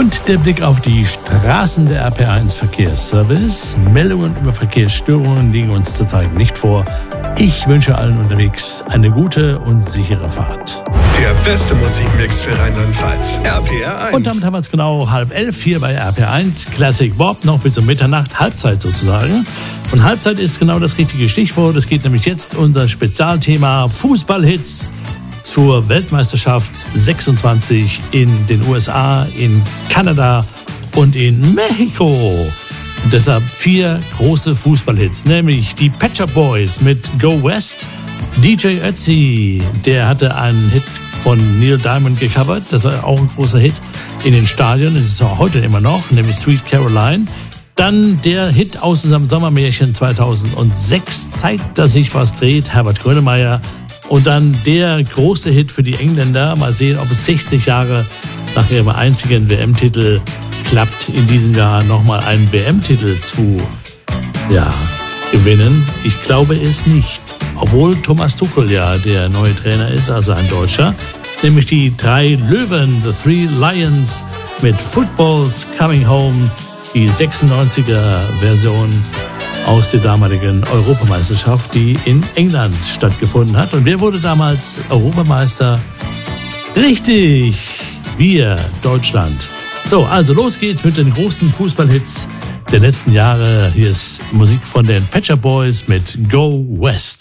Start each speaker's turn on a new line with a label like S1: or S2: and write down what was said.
S1: Und der Blick auf die Straßen der RPR1 Verkehrsservice. Meldungen über Verkehrsstörungen liegen uns zurzeit nicht vor. Ich wünsche allen unterwegs eine gute und sichere Fahrt.
S2: Der beste Musikmix für Rheinland-Pfalz. RPR1.
S1: Und damit haben wir es genau 10:30 hier bei RPR1. Classic Bob noch bis um Mitternacht. Halbzeit sozusagen. Und Halbzeit ist genau das richtige Stichwort. Es geht nämlich jetzt unser Spezialthema Fußballhits zur Weltmeisterschaft 26 in den USA, in Kanada und in Mexiko. Und deshalb 4 große Fußballhits, nämlich die Pet Shop Boys mit Go West, DJ Ötzi, der hatte einen Hit von Neil Diamond gecovert, das war auch ein großer Hit in den Stadien, das ist auch heute immer noch, nämlich Sweet Caroline. Dann der Hit aus unserem Sommermärchen 2006, Zeit, dass sich was dreht, Herbert Grönemeyer. Und dann der große Hit für die Engländer. Mal sehen, ob es 60 Jahre nach ihrem einzigen WM-Titel klappt, in diesem Jahr nochmal einen WM-Titel zu gewinnen. Ich glaube es nicht. Obwohl Thomas Tuchel ja der neue Trainer ist, also ein Deutscher. Nämlich die 3 Löwen, The Three Lions mit Football's Coming Home, die 96er-Version aus der damaligen Europameisterschaft, die in England stattgefunden hat. Und wer wurde damals Europameister? Richtig, wir, Deutschland. So, also los geht's mit den großen Fußballhits der letzten Jahre. Hier ist Musik von den Pet Shop Boys mit Go West.